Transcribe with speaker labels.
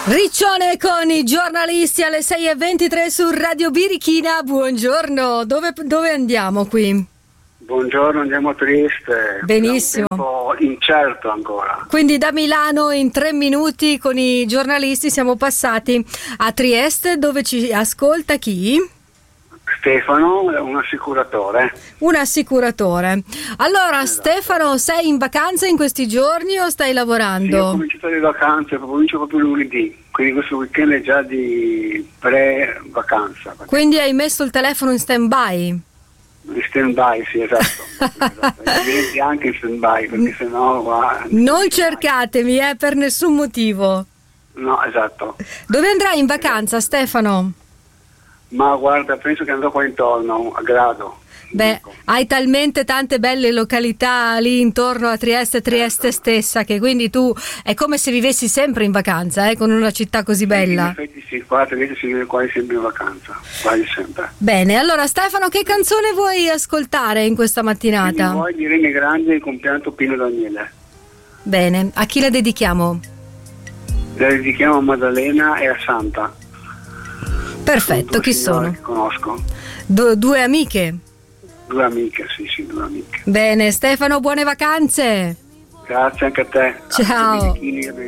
Speaker 1: Riccione con i giornalisti alle 6:23 su Radio Birichina. Buongiorno, dove andiamo qui?
Speaker 2: Buongiorno, andiamo a Trieste.
Speaker 1: Benissimo.
Speaker 2: È un tempo incerto ancora.
Speaker 1: Quindi da Milano in 3 minuti con i giornalisti siamo passati a Trieste, dove ci ascolta chi?
Speaker 2: Stefano è un assicuratore.
Speaker 1: Un assicuratore. Allora, esatto. Stefano, sei in vacanza in questi giorni o stai lavorando?
Speaker 2: Sì, ho cominciato le vacanze, comincio proprio lunedì, quindi questo weekend è già di pre-vacanza.
Speaker 1: Quindi hai messo il telefono in stand-by?
Speaker 2: In stand-by, sì, esatto. Esatto. Anche in stand-by, perché sennò
Speaker 1: non cercatemi, per nessun motivo.
Speaker 2: No, esatto.
Speaker 1: Dove andrai in vacanza, Stefano?
Speaker 2: Ma guarda, penso che andrò qua intorno, a Grado.
Speaker 1: Beh, hai talmente tante belle località lì intorno a Trieste stessa, che quindi tu è come se vivessi sempre in vacanza, con una città così bella.
Speaker 2: In effetti sì, qua a Trieste si vive quasi sempre in vacanza, quasi sempre.
Speaker 1: Bene, allora Stefano, che canzone vuoi ascoltare in questa mattinata?
Speaker 2: Vuoi di Irene Grandi, il compianto Pino Daniele.
Speaker 1: Bene, a chi la dedichiamo?
Speaker 2: La dedichiamo a Maddalena e a Santa.
Speaker 1: Perfetto, chi sono?
Speaker 2: Che conosco.
Speaker 1: Due amiche?
Speaker 2: Due amiche, sì, due amiche.
Speaker 1: Bene, Stefano, buone vacanze.
Speaker 2: Grazie anche a te.
Speaker 1: Ciao.